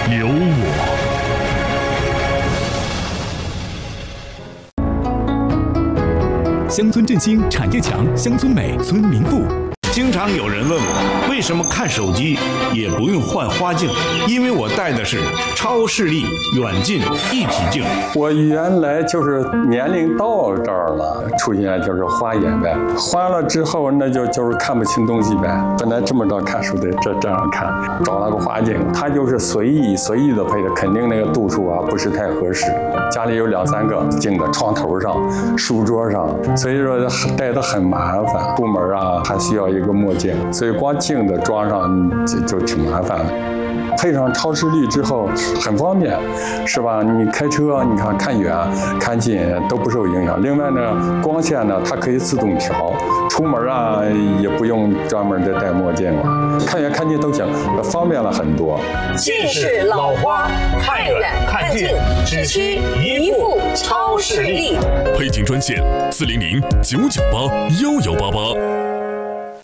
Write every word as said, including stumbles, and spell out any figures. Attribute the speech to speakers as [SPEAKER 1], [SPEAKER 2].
[SPEAKER 1] 有我。
[SPEAKER 2] 乡村振兴，产业强，乡村美，村民富。
[SPEAKER 3] 经常有人问我，为什么看手机也不用换花镜？因为我戴的是超视力远近一体镜。
[SPEAKER 4] 我原来就是年龄到这儿了，出现就是花眼呗，花了之后那就就是看不清东西呗。本来这么着看书得这这样看，找了个花镜，它就是随意随意的配的，肯定那个度数啊不是太合适。家里有两三个镜子，床头上、书桌上，所以说戴的很麻烦。出门啊还需要一个墨镜，所以光镜子装上就就挺麻烦的。配上超视力之后很方便，是吧？你开车，你看看远看近都不受影响。另外呢，光线呢它可以自动调，出门啊也不用专门的戴墨镜了，看远看近都行，方便了很多。
[SPEAKER 5] 近视老花，看远看近只需一副超视力。
[SPEAKER 1] 配镜专线：四零零九九八幺幺八八。